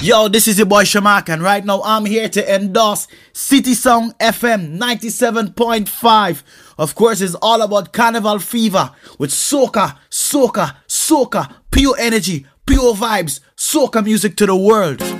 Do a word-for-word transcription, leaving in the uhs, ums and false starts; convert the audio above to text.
Yo, this is your boy Shamak, and right now I'm here to endorse City Sound F M ninety-seven point five. Of course, it's all about Carnival Fever with soca, soca, soca, pure energy, pure vibes, soca music to the world.